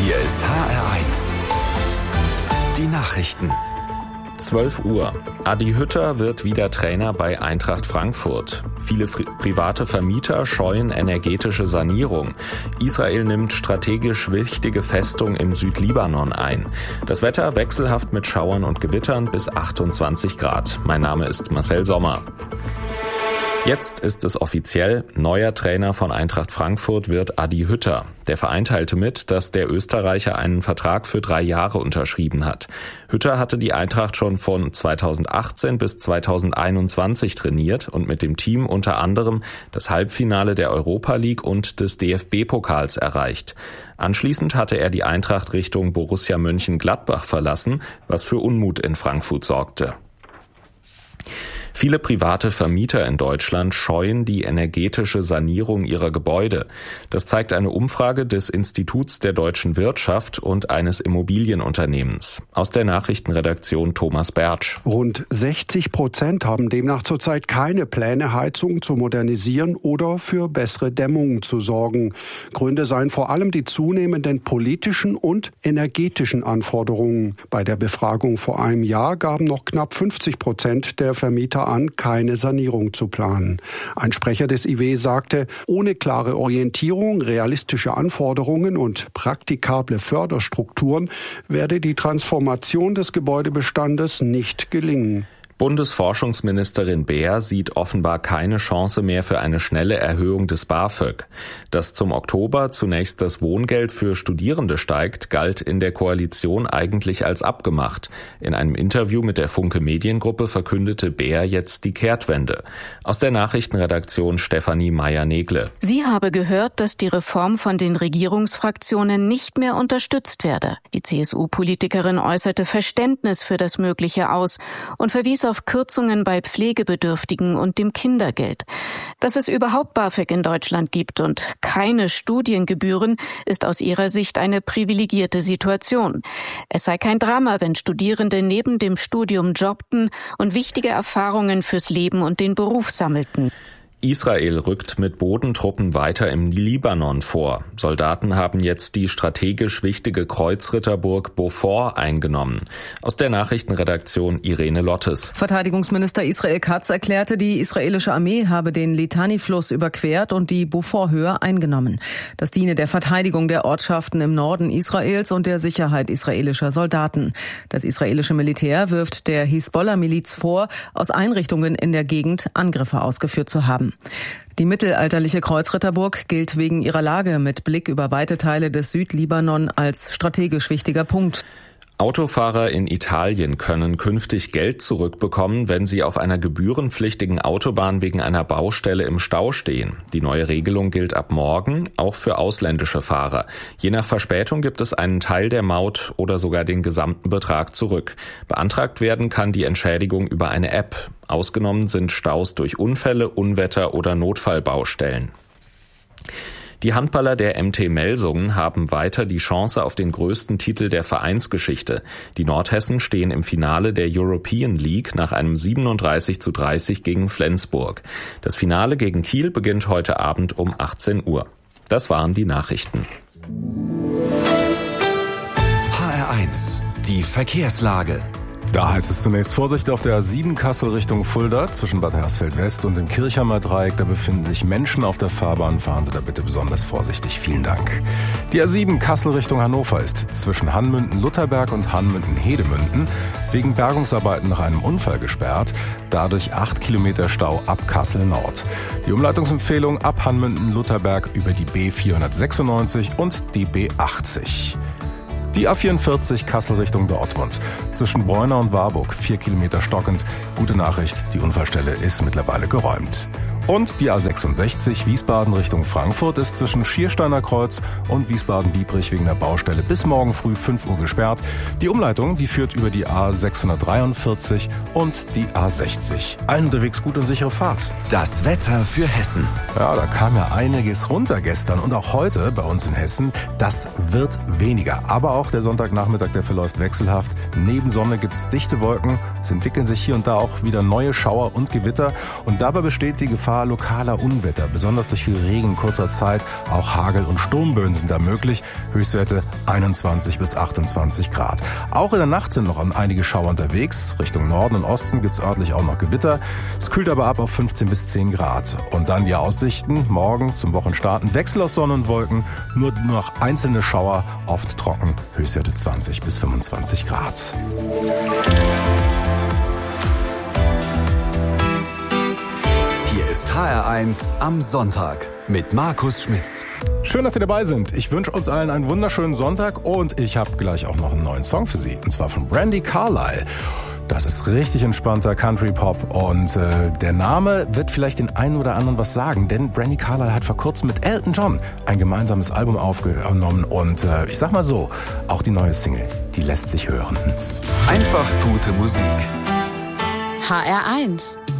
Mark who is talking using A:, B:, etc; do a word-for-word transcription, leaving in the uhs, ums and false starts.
A: Hier ist H R eins. Die Nachrichten.
B: zwölf Uhr. Adi Hütter wird wieder Trainer bei Eintracht Frankfurt. Viele fri- private Vermieter scheuen energetische Sanierung. Israel nimmt strategisch wichtige Festung im Südlibanon ein. Das Wetter wechselhaft mit Schauern und Gewittern bis achtundzwanzig Grad. Mein Name ist Marcel Sommer. Jetzt ist es offiziell, neuer Trainer von Eintracht Frankfurt wird Adi Hütter. Der Verein teilte mit, dass der Österreicher einen Vertrag für drei Jahre unterschrieben hat. Hütter hatte die Eintracht schon von zweitausendachtzehn bis zweitausendeinundzwanzig trainiert und mit dem Team unter anderem das Halbfinale der Europa League und des D F B-Pokals erreicht. Anschließend hatte er die Eintracht Richtung Borussia Mönchengladbach verlassen, was für Unmut in Frankfurt sorgte. Viele private Vermieter in Deutschland scheuen die energetische Sanierung ihrer Gebäude. Das zeigt eine Umfrage des Instituts der deutschen Wirtschaft und eines Immobilienunternehmens. Aus der Nachrichtenredaktion Thomas Bertsch.
C: Rund sechzig Prozent haben demnach zurzeit keine Pläne, Heizung zu modernisieren oder für bessere Dämmung zu sorgen. Gründe seien vor allem die zunehmenden politischen und energetischen Anforderungen. Bei der Befragung vor einem Jahr gaben noch knapp fünfzig Prozent der Vermieter an, keine Sanierung zu planen. Ein Sprecher des I W sagte, ohne klare Orientierung, realistische Anforderungen und praktikable Förderstrukturen werde die Transformation des Gebäudebestandes nicht gelingen.
B: Bundesforschungsministerin Beer sieht offenbar keine Chance mehr für eine schnelle Erhöhung des BAföG. Dass zum Oktober zunächst das Wohngeld für Studierende steigt, galt in der Koalition eigentlich als abgemacht. In einem Interview mit der Funke Mediengruppe verkündete Beer jetzt die Kehrtwende. Aus der Nachrichtenredaktion Stefanie Meyer-Negle.
D: Sie habe gehört, dass die Reform von den Regierungsfraktionen nicht mehr unterstützt werde. Die C S U-Politikerin äußerte Verständnis für das Mögliche aus und verwies auf Kürzungen bei Pflegebedürftigen und dem Kindergeld. Dass es überhaupt BAföG in Deutschland gibt und keine Studiengebühren, ist aus ihrer Sicht eine privilegierte Situation. Es sei kein Drama, wenn Studierende neben dem Studium jobbten und wichtige Erfahrungen fürs Leben und den Beruf sammelten.
B: Israel rückt mit Bodentruppen weiter im Libanon vor. Soldaten haben jetzt die strategisch wichtige Kreuzritterburg Beaufort eingenommen. Aus der Nachrichtenredaktion Irene Lottes.
E: Verteidigungsminister Israel Katz erklärte, die israelische Armee habe den Litani-Fluss überquert und die Beaufort-Höhe eingenommen. Das diene der Verteidigung der Ortschaften im Norden Israels und der Sicherheit israelischer Soldaten. Das israelische Militär wirft der Hisbollah-Miliz vor, aus Einrichtungen in der Gegend Angriffe ausgeführt zu haben. Die mittelalterliche Kreuzritterburg gilt wegen ihrer Lage mit Blick über weite Teile des Südlibanon als strategisch wichtiger Punkt.
B: Autofahrer in Italien können künftig Geld zurückbekommen, wenn sie auf einer gebührenpflichtigen Autobahn wegen einer Baustelle im Stau stehen. Die neue Regelung gilt ab morgen auch für ausländische Fahrer. Je nach Verspätung gibt es einen Teil der Maut oder sogar den gesamten Betrag zurück. Beantragt werden kann die Entschädigung über eine App. Ausgenommen sind Staus durch Unfälle, Unwetter oder Notfallbaustellen. Die Handballer der M T Melsungen haben weiter die Chance auf den größten Titel der Vereinsgeschichte. Die Nordhessen stehen im Finale der European League nach einem siebenunddreißig zu dreißig gegen Flensburg. Das Finale gegen Kiel beginnt heute Abend um achtzehn Uhr. Das waren die Nachrichten.
A: H R eins, die Verkehrslage.
F: Da heißt es zunächst Vorsicht auf der A sieben Kassel Richtung Fulda zwischen Bad Hersfeld West und dem Kirchheimer Dreieck. Da befinden sich Menschen auf der Fahrbahn. Fahren Sie da bitte besonders vorsichtig. Vielen Dank. Die A sieben Kassel Richtung Hannover ist zwischen Hanmünden-Lutherberg und Hanmünden-Hedemünden wegen Bergungsarbeiten nach einem Unfall gesperrt. Dadurch acht Kilometer Stau ab Kassel Nord. Die Umleitungsempfehlung ab Hanmünden-Lutherberg über die B vierhundertsechsundneunzig und die B achtzig. Die A vierundvierzig Kassel Richtung Dortmund. Zwischen Bräuna und Warburg vier Kilometer stockend. Gute Nachricht, die Unfallstelle ist mittlerweile geräumt. Und die A sechsundsechzig Wiesbaden Richtung Frankfurt ist zwischen Schiersteiner Kreuz und Wiesbaden-Biebrich wegen der Baustelle bis morgen früh fünf Uhr gesperrt. Die Umleitung, die führt über die A sechshundertdreiundvierzig und die A sechzig. Allen unterwegs gute und sichere Fahrt.
A: Das Wetter für Hessen.
F: Ja, da kam ja einiges runter gestern und auch heute bei uns in Hessen. Das wird weniger. Aber auch der Sonntagnachmittag, der verläuft wechselhaft. Neben Sonne gibt es dichte Wolken. Es entwickeln sich hier und da auch wieder neue Schauer und Gewitter. Und dabei besteht die Gefahr, Gefahr lokaler Unwetter. Besonders durch viel Regen in kurzer Zeit. Auch Hagel und Sturmböen sind da möglich. Höchstwerte einundzwanzig bis achtundzwanzig Grad. Auch in der Nacht sind noch einige Schauer unterwegs. Richtung Norden und Osten gibt's örtlich auch noch Gewitter. Es kühlt aber ab auf fünfzehn bis zehn Grad. Und dann die Aussichten. Morgen zum Wochenstart ein Wechsel aus Sonne und Wolken. Nur noch einzelne Schauer, oft trocken. Höchstwerte zwanzig bis fünfundzwanzig Grad.
A: Hier ist H R eins am Sonntag mit Markus Schmitz.
F: Schön, dass Sie dabei sind. Ich wünsche uns allen einen wunderschönen Sonntag und ich habe gleich auch noch einen neuen Song für Sie. Und zwar von Brandi Carlile. Das ist richtig entspannter Country-Pop und äh, der Name wird vielleicht den einen oder anderen was sagen, denn Brandi Carlile hat vor kurzem mit Elton John ein gemeinsames Album aufgenommen und äh, ich sag mal so, auch die neue Single, die lässt sich hören.
A: Einfach gute Musik.
G: H R eins